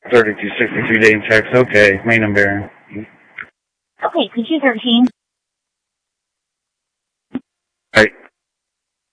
3263 Dayton, Texas. Okay, main number. Okay, could you 13?